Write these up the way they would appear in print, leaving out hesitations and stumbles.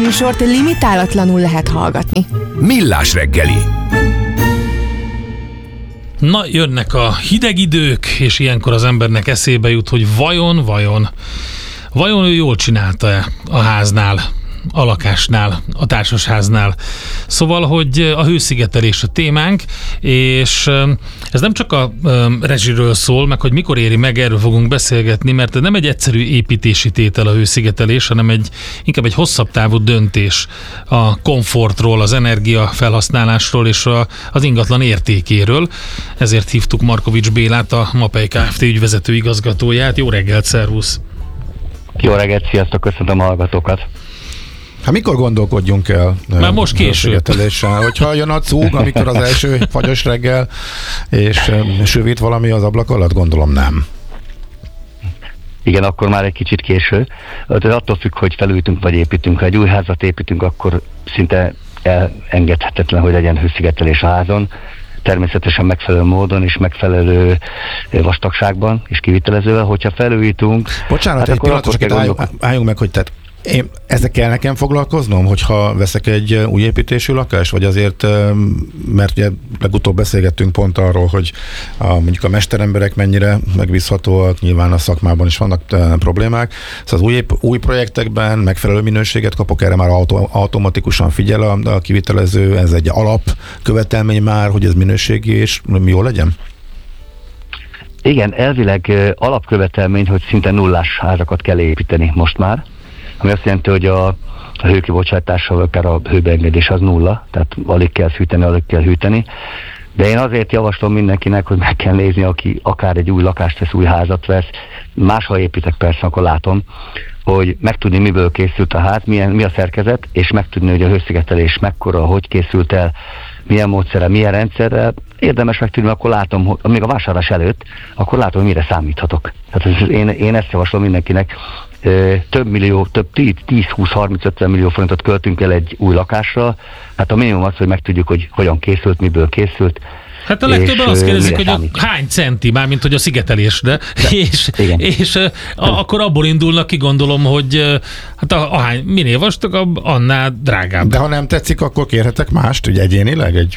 műsort limitálatlanul lehet hallgatni. Millás reggeli. Na, jönnek a hideg idők, és ilyenkor az embernek eszébe jut, hogy vajon ő jól csinálta-e a háznál, a lakásnál, a társasháznál. Szóval, hogy a hőszigetelés a témánk, és ez nem csak a rezsiről szól, meg hogy mikor éri meg, erről fogunk beszélgetni, mert nem egy egyszerű építési tétel a hőszigetelés, hanem inkább egy hosszabb távú döntés a komfortról, az energiafelhasználásról és az ingatlan értékéről. Ezért hívtuk Markovics Bélát, a Mapei Kft. Ügyvezető igazgatóját. Jó reggelt, szervusz! Jó reggelt, sziasztok, köszöntöm a hallgatókat! Hát mikor gondolkodjunk el? Már most késő. Hogyha jön a cúg, amikor az első fagyos reggel, és sövít valami az ablak alatt, gondolom nem. Igen, akkor már egy kicsit késő. De attól függ, hogy felújítunk vagy építünk. Ha egy új házat építünk, akkor szinte elengedhetetlen, hogy legyen hőszigetelés a házon. Természetesen megfelelő módon és megfelelő vastagságban és kivitelezővel. Hogyha felújítunk... Bocsánat, hát egy pillanatot álljunk meg, hogy tehát ezzel kell nekem foglalkoznom, hogyha veszek egy új építésű lakást, vagy azért, mert ugye legutóbb beszélgettünk pont arról, hogy mondjuk a mesteremberek mennyire megbízhatóak, nyilván a szakmában is vannak problémák. Szóval az új projektekben megfelelő minőséget kapok, erre már automatikusan figyel a kivitelező, ez egy alapkövetelmény már, hogy ez minőségi és jó legyen? Igen, elvileg alapkövetelmény, hogy szinte nullás házakat kell építeni most már, ami azt jelenti, hogy a hőkibocsátással, akár a hőbeengedés az nulla, tehát alig kell hűteni. De én azért javaslom mindenkinek, hogy meg kell nézni, aki akár egy új lakást vesz, új házat vesz, máshol építek persze, akkor látom, hogy megtudni, miből készült a ház, mi a szerkezet, és megtudni, hogy a hőszigetelés mekkora, hogy készült el, milyen módszerrel, milyen rendszerrel. Érdemes megtudni, akkor látom, hogy még a vásárlás előtt, akkor látom, hogy mire számíthatok. Tehát én ezt javaslom mindenkinek. Több millió, több 10-20-30-50 millió forintot költünk el egy új lakásra. Hát a minimum az, hogy megtudjuk, hogy hogyan készült, miből készült. Hát a legtöbben azt kérdezik, hogy hány centi, mármint hogy a szigetelés, és akkor abból indulnak ki, gondolom, hogy hát minél vastagabb, annál drágább. De ha nem tetszik, akkor kérhetek mást, ugye egyénileg, egy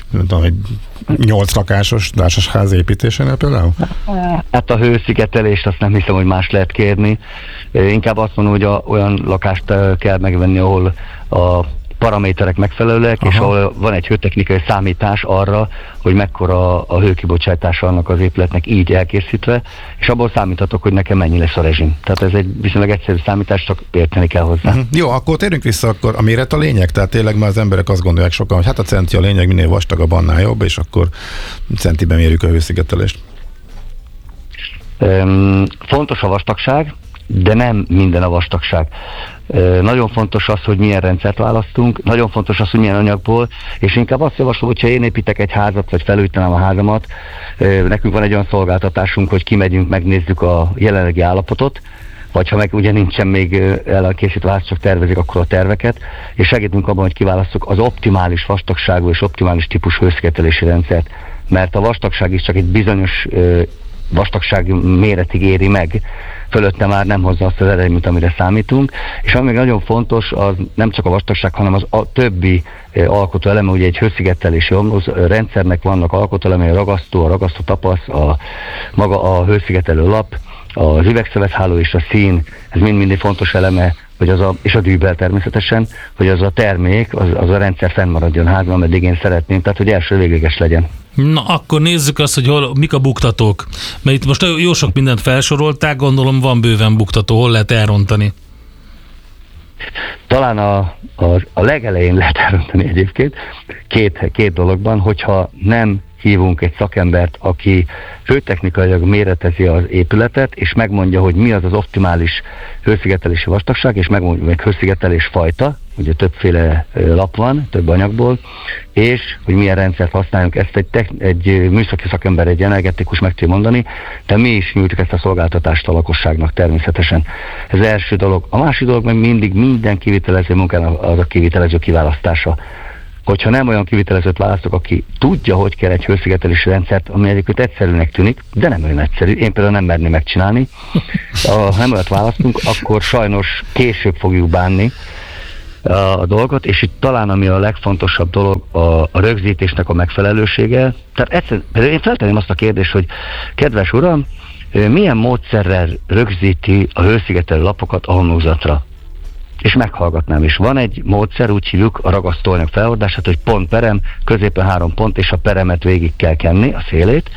8 lakásos társasház építésénél például? Hát a hőszigetelést azt nem hiszem, hogy más lehet kérni. Inkább azt mondom, hogy olyan lakást kell megvenni, ahol a paraméterek megfelelőek, és ahol van egy hőtechnikai számítás arra, hogy mekkora a hőkibocsátása annak az épületnek így elkészítve, és abból számíthatok, hogy nekem mennyi lesz a rezsim. Tehát ez egy viszonylag egyszerű számítás, csak érteni kell hozzá. Jó, akkor térjünk vissza, akkor a méret a lényeg, tehát tényleg már az emberek azt gondolják sokan, hogy hát a centi a lényeg, minél vastagabb, annál jobb, és akkor centiben mérjük a hőszigetelést. Fontos a vastagság, de nem minden a vastagság. Nagyon fontos az, hogy milyen rendszert választunk, nagyon fontos az, hogy milyen anyagból, és inkább azt javaslom, hogyha én építek egy házat, vagy felújítanám a házamat, nekünk van egy olyan szolgáltatásunk, hogy kimegyünk, megnézzük a jelenlegi állapotot, vagy ha meg ugye nincsen még elkészítve ház, csak tervezik, akkor a terveket, és segítünk abban, hogy kiválasztjuk az optimális vastagságú és optimális típus hőszigetelési rendszert, mert a vastagság is csak egy bizonyos vastagsági méretig éri meg, fölötte már nem hozza azt az eredményt, amire számítunk, és ami még nagyon fontos, az nem csak a vastagság, hanem a többi alkotóeleme, ugye egy hőszigetelési rendszernek vannak alkotóelemei, a ragasztó tapasz, maga a hőszigetelő lap, az üvegszövetháló és a szín, ez mind fontos eleme, hogy és a dűbel természetesen, hogy az a termék, az a rendszer fennmaradjon házban, ameddig én szeretném, tehát hogy első végleges legyen. Na, akkor nézzük azt, hogy mik a buktatók. Mert itt most jó sok mindent felsorolták, gondolom van bőven buktató, hol lehet elrontani? Talán a legelején lehet elrontani egyébként, két dologban, hogyha nem hívunk egy szakembert, aki hőtechnikailag méretezi az épületet, és megmondja, hogy mi az az optimális hőszigetelési vastagság, és megmondja meg hőszigetelés fajta, ugye többféle lap van, több anyagból, és hogy milyen rendszert használjunk. Ezt egy műszaki szakember, egy energetikus meg tudja mondani, de mi is nyújtjuk ezt a szolgáltatást a lakosságnak természetesen. Ez az első dolog. A másik dolog meg mindig minden kivitelező munkának az a kivitelező kiválasztása. Hogyha nem olyan kivitelezőt választok, aki tudja, hogy kell egy hőszigetelési rendszert, ami egyébként egyszerűnek tűnik, de nem olyan egyszerű. Én például nem merném megcsinálni. Ha nem olyat választunk, akkor sajnos később fogjuk bánni. a dolgot, és itt talán ami a legfontosabb dolog a rögzítésnek a megfelelősége. Tehát én feltenném azt a kérdést, hogy kedves uram, milyen módszerrel rögzíti a hőszigetelő lapokat a homlokzatra? És meghallgatnám, és van egy módszer, úgy hívjuk a ragasztóanyag feloldását, hogy pont perem, középen 3 pont, és a peremet végig kell kenni, a szélét.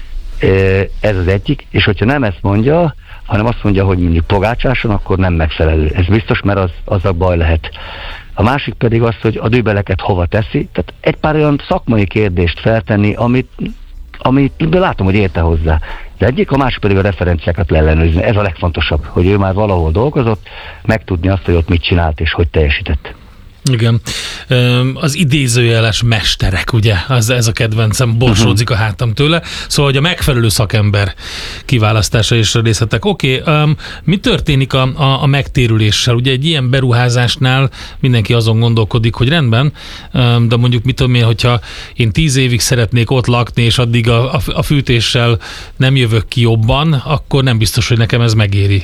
Ez az egyik, és hogyha nem ezt mondja, hanem azt mondja, hogy mondjuk pogácsáson, akkor nem megfelelő. Ez biztos, mert azzal baj lehet. A másik pedig az, hogy a dübeleket hova teszi, tehát egy pár olyan szakmai kérdést feltenni, amit látom, hogy érte hozzá. De egyik, a másik pedig a referenciákat leellenőrizni. Ez a legfontosabb, hogy ő már valahol dolgozott, megtudni azt, hogy ott mit csinált és hogy teljesített. Igen. Az idézőjeles mesterek, ugye? Ez a kedvencem, borsódzik a hátam tőle. Szóval, hogy a megfelelő szakember kiválasztása és a részletek. Oké, mi történik a megtérüléssel? Ugye egy ilyen beruházásnál mindenki azon gondolkodik, hogy rendben, de mondjuk mit tudom én, hogyha én 10 évig szeretnék ott lakni, és addig a fűtéssel nem jövök ki jobban, akkor nem biztos, hogy nekem ez megéri.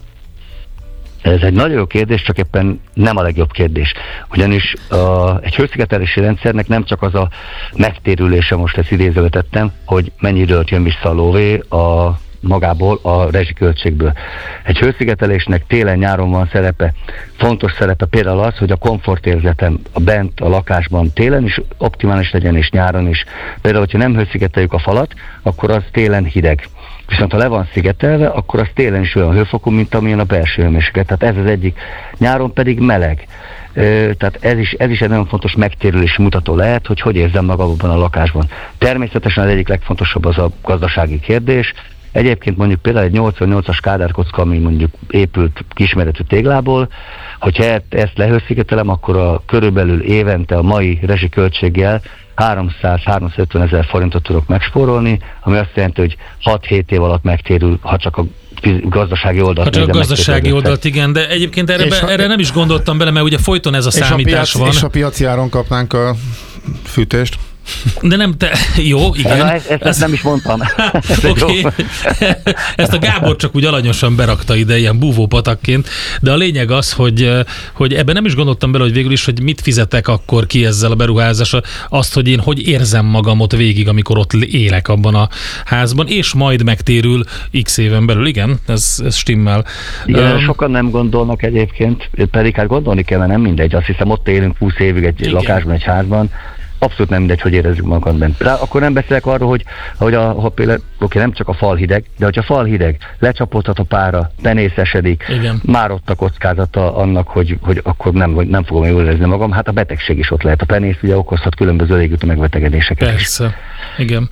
Ez egy nagyon jó kérdés, csak éppen nem a legjobb kérdés. Ugyanis egy hőszigetelési rendszernek nem csak az a megtérülése, most ezt idézőbe tettem, hogy mennyi időt jön vissza a lóvé magából a rezsiköltségből. Egy hőszigetelésnek télen-nyáron van szerepe. Fontos szerepe például az, hogy a komfortérzetem bent a lakásban télen is optimális legyen, és nyáron is. Például, hogyha nem hőszigeteljük a falat, akkor az télen hideg. Viszont ha le van szigetelve, akkor az télen is olyan hőfokú, mint amilyen a belső hőmérséklet. Tehát ez az egyik. Nyáron pedig meleg. Tehát ez is egy nagyon fontos megtérülési mutató lehet, hogy érzem magamban a lakásban. Természetesen az egyik legfontosabb az a gazdasági kérdés. Egyébként mondjuk például egy 88-as kádárkocka, ami mondjuk épült kisméretű téglából, hogyha ezt lehőszigetelem, akkor körülbelül évente a mai rezsiköltséggel 300-350 ezer forintot tudok megspórolni, ami azt jelenti, hogy 6-7 év alatt megtérül, ha csak a gazdasági oldalt. Ha csak a gazdasági oldalt, igen, de egyébként erre nem is gondoltam bele, mert ugye folyton ez a számítás van. És a piaci áron kapnánk a fűtést? De nem te... Jó, igen. Na, ezt nem is mondtam. Oké. Ezt a Gábor csak úgy alanyosan berakta ide, ilyen búvópatakként, de a lényeg az, hogy ebben nem is gondoltam bele, hogy végül is, hogy mit fizetek akkor ki ezzel a beruházással, azt, hogy én hogy érzem magam ott végig, amikor ott élek abban a házban, és majd megtérül x éven belül. Igen, ez stimmel. Igen, sokan nem gondolnak egyébként, pedig hát gondolni kell, mert nem mindegy. Azt hiszem, ott élünk 20 évig egy lakásban, egy házban, abszolút nem mindegy, hogy érezzük magunkat bent. Akkor nem beszélek arról, hogy például, nem csak a fal hideg, de hogyha a fal hideg, lecsapódhat a pára, penészesedik, már ott a kockázata annak, hogy akkor nem fogom jól érezni magam. Hát a betegség is ott lehet. A penész ugye okozhat különböző légúti megbetegedéseket. Persze. Igen.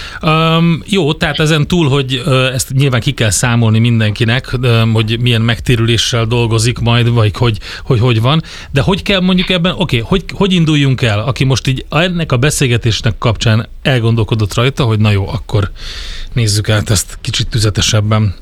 Jó, tehát ezen túl, hogy ezt nyilván ki kell számolni mindenkinek, hogy milyen megtérüléssel dolgozik majd, vagy hogy van, de hogy kell mondjuk ebben, hogy induljunk el, aki most így ennek a beszélgetésnek kapcsán elgondolkodott rajta, hogy na jó, akkor nézzük át ezt kicsit tüzetesebben.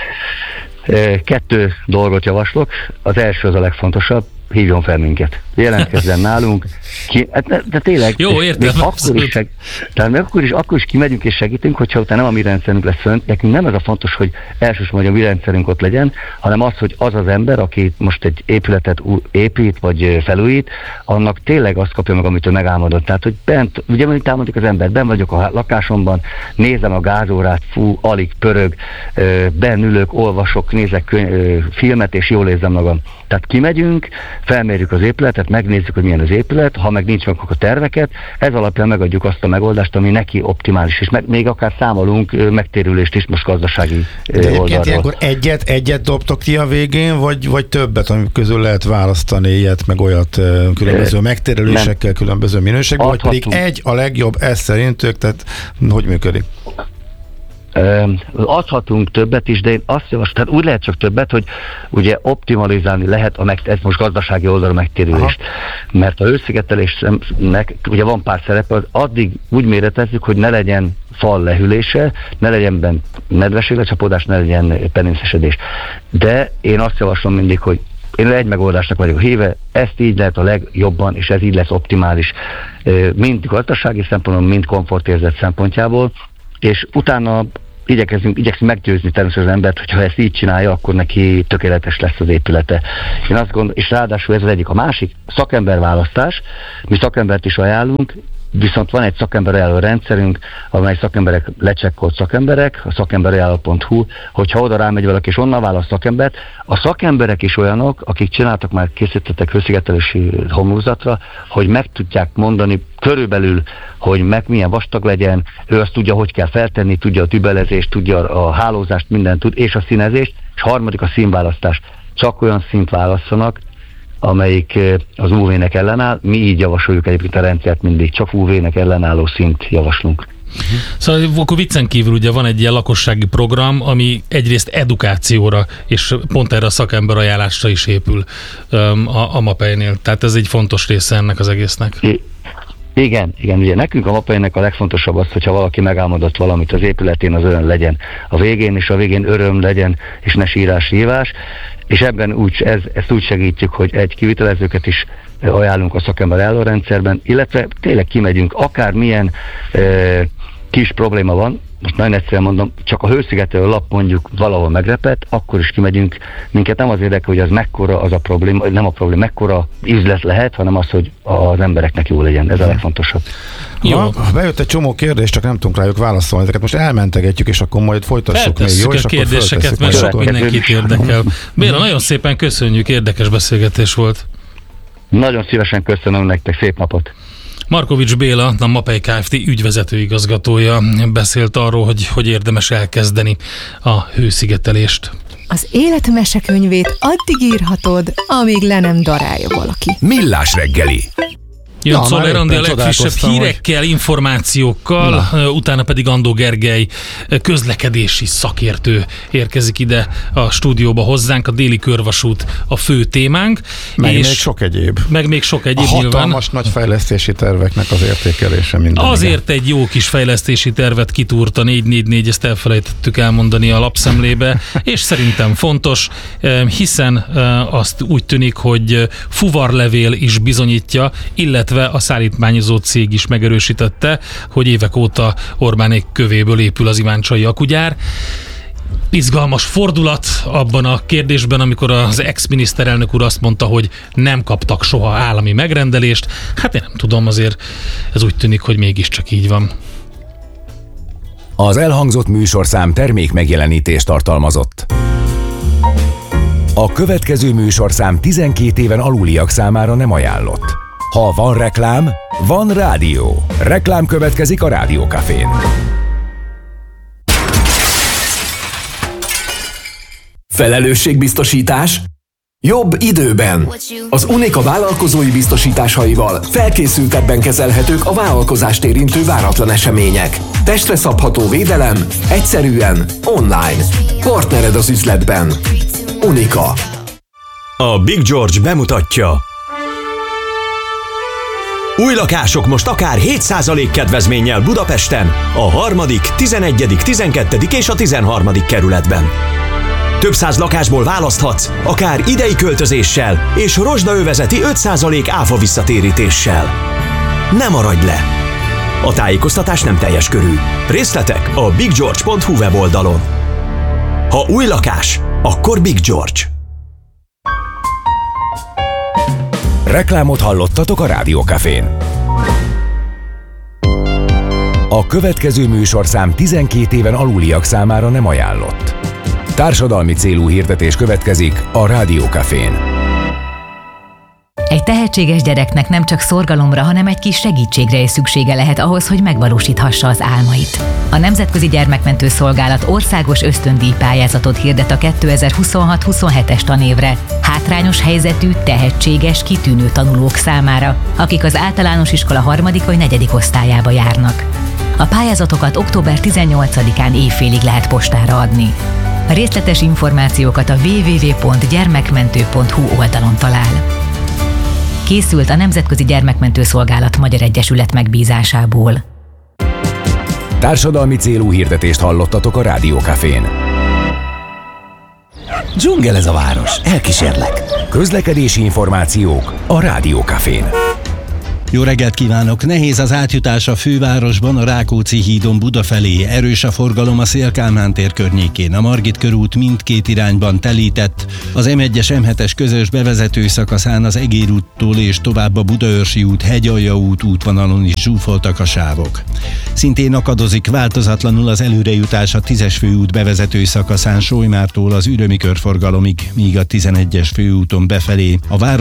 2 dolgot javaslok. Az első az a legfontosabb, hívjon fel minket. Jelentkezzen nálunk. De tényleg, jó, értem. Akkor is kimegyünk és segítünk, hogyha utána nem a mi rendszerünk lesz fönt. Nekünk nem ez a fontos, hogy elsősorban a mi rendszerünk ott legyen, hanem az, hogy az az ember, aki most egy épületet épít, vagy felújít, annak tényleg azt kapja meg, amit ő megálmodott. Tehát, hogy bent, ugye mindig támodik az ember, benn vagyok a lakásomban, nézem a gázórát, alig pörög, benn ülök, olvasok, nézek filmet, és jól érzem magam. Tehát kimegyünk, felmérjük az épületet, megnézzük, hogy milyen az épület, ha meg nincs meg a terveket, ez alapján megadjuk azt a megoldást, ami neki optimális, és még akár számolunk megtérülést is most gazdasági oldalról. De ilyenkor egyet dobtok ki a végén, vagy többet, amik közül lehet választani ilyet, meg olyat különböző megtérülésekkel, különböző minőségben, vagy pedig egy a legjobb, ez szerintük, tehát hogy működik? Adhatunk többet is, de én azt javaslom, tehát úgy lehet csak többet, hogy ugye optimalizálni lehet ez most gazdasági oldalra megtérülést. Aha. Mert a hőszigetelésnek ugye van pár szerepe, addig úgy méretezzük, hogy ne legyen fal lehűlése, ne legyen bent nedvesség lecsapódás, ne legyen penészesedés. De én azt javaslom mindig, hogy én egy megoldásnak vagyok híve, ezt így lehet a legjobban, és ez így lesz optimális, mind gazdasági szempontból, mind komfortérzet szempontjából, és utána igyekszünk meggyőzni természetesen az embert, hogyha ezt így csinálja, akkor neki tökéletes lesz az épülete. Én azt gondolom, és ráadásul ez az egyik. A másik, szakemberválasztás, mi szakembert is ajánlunk, viszont van egy szakemberajánló rendszerünk, amely szakemberek, lecsekkolt szakemberek, a szakemberajánló.hu, hogyha oda rámegy valaki és onnan választ szakembert, a szakemberek is olyanok, akik csináltak már, készítettek hőszigetelési homlokzatra, hogy meg tudják mondani körülbelül, hogy milyen vastag legyen, ő azt tudja, hogy kell feltenni, tudja a tübelezést, tudja a hálózást, mindent tud, és a színezést, és harmadik a színválasztás. Csak olyan színt válasszanak, amelyik az UV-nek ellenáll. Mi így javasoljuk egyébként a rendszert mindig, csak UV-nek ellenálló szint javaslunk. Szóval akkor viccen kívül ugye van egy ilyen lakossági program, ami egyrészt edukációra, és pont erre a szakemberajánlásra is épül a MAPEI-nél. Tehát ez egy fontos része ennek az egésznek. Igen, ugye nekünk a MAPEI-nek a legfontosabb az, hogyha valaki megálmodott valamit az épületén, az öröm legyen a végén, és a végén öröm legyen, és ne sírás-hívás, és ebben ezt úgy segítjük, hogy egy kivitelezőket is ajánlunk a szakember állórendszerben, illetve tényleg kimegyünk, akármilyen kis probléma van, most nagyon egyszerűen mondom, csak a hőszigetelő lap mondjuk valahol megrepett, akkor is kimegyünk, minket nem az érdekel, hogy az mekkora az a probléma, nem a probléma, mekkora üzlet lehet, hanem az, hogy az embereknek jó legyen, ez a legfontosabb. Jó. Bejött egy csomó kérdés, csak nem tudunk rájuk válaszolni. Ezeket most elmentegetjük, és akkor majd folytassuk még, jó? És a kérdéseket, mert sok mindenkit érdekel. Béla, nagyon szépen köszönjük, érdekes beszélgetés volt. Nagyon szívesen köszönöm nektek, szép napot! Markovics Béla, a MAPEI Kft. Ügyvezető igazgatója beszélt arról, hogy érdemes elkezdeni a hőszigetelést. Az élet mesekönyvét addig írhatod, amíg le nem darálja valaki. Millás reggeli. Jön Czoller Andi a legfrissebb hírekkel, információkkal, utána pedig Andó Gergely közlekedési szakértő érkezik ide a stúdióba hozzánk, a déli körvasút a fő témánk. Meg még sok egyéb. Meg még sok egyéb a hatalmas nagy fejlesztési terveknek az értékelése minden. Azért egy jó kis fejlesztési tervet kitúrt a 444, ezt elfelejtettük elmondani a lapszemlébe, és szerintem fontos, hiszen azt úgy tűnik, hogy fuvarlevél is bizonyítja, illetve a szállítmányozó cég is megerősítette, hogy évek óta Orbánék kövéből épül az iváncsai akugyár. Izgalmas fordulat abban a kérdésben, amikor az ex-miniszterelnök úr azt mondta, hogy nem kaptak soha állami megrendelést. Hát én nem tudom, azért ez úgy tűnik, hogy mégiscsak így van. Az elhangzott műsorszám termék megjelenítést tartalmazott. A következő műsorszám 12 éven aluliak számára nem ajánlott. Ha van reklám, van rádió. Reklám következik a Rádió Cafén. Felelősségbiztosítás? Jobb időben. Az Unica vállalkozói biztosításaival felkészültebben kezelhetők a vállalkozást érintő váratlan események. Testre szabható védelem, egyszerűen, online. Partnered az üzletben. Unica. A Big George bemutatja. Új lakások most akár 7% kedvezménnyel Budapesten, a 3., 11., 12. és a 13. kerületben. Több száz lakásból választhatsz, akár idei költözéssel és rozsdaövezeti 5% áfa visszatérítéssel. Ne maradj le! A tájékoztatás nem teljes körű. Részletek a biggeorge.hu weboldalon. Ha új lakás, akkor Big George. Reklámot hallottatok a Rádió Cafén. A következő műsorszám 12 éven aluliak számára nem ajánlott. Társadalmi célú hirdetés következik a Rádió Cafén. Egy tehetséges gyereknek nem csak szorgalomra, hanem egy kis segítségre is szüksége lehet ahhoz, hogy megvalósíthassa az álmait. A Nemzetközi Gyermekmentő Szolgálat országos ösztöndíj pályázatot hirdet a 2026-27-es tanévre hátrányos helyzetű, tehetséges, kitűnő tanulók számára, akik az általános iskola 3. vagy 4. osztályába járnak. A pályázatokat október 18-án éjfélig lehet postára adni. A részletes információkat a www.gyermekmentő.hu oldalon talál. Készült a Nemzetközi Gyermekmentő Szolgálat Magyar Egyesület megbízásából. Társadalmi célú hirdetést hallottatok a Rádió Cafén. Dzsungel ez a város, elkísérlek. Közlekedési információk a Rádió Cafén. Jó reggelt kívánok! Nehéz az átjutás a fővárosban, a Rákóczi hídon Buda felé. Erős a forgalom a Széll-Kálmán tér környékén. A Margit körút mindkét irányban telített. Az M1-es M7-es közös bevezető szakaszán az Egér úttól és tovább a Budaörsi út, Hegyalja út útvonalon is zsúfoltak a sávok. Szintén akadozik változatlanul az előrejutás a 10-es főút bevezető szakaszán Solymártól az Ürömi körforgalomig, míg a 11-es főúton befelé a város